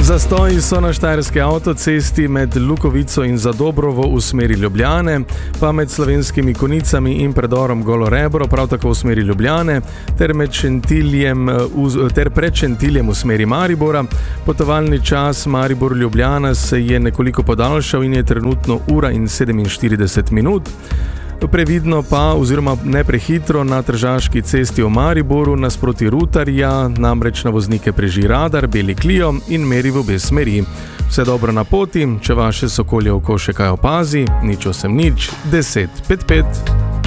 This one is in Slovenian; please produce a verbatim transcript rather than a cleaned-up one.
Zastoji so na štajerski avtocesti med Lukovico in Zadobrovo v smeri Ljubljane, pa med Slovenskimi Konicami in predorom Golo Rebro, prav tako v smeri Ljubljane, ter, med Šentiljem, ter pred Šentiljem v smeri Maribora. Potovalni čas Maribor-Ljubljana se je nekoliko podaljšal in je trenutno ura in sedeminštirideset minut. Previdno pa, oziroma ne prehitro, na Tržaški cesti v Mariboru nasproti Rutarja, namreč na voznike preži radar, beli Clio in meri v obe smeri. Vse dobro na poti, če vaše sokolje oko še kaj opazi, nič osem nič, deset pet pet.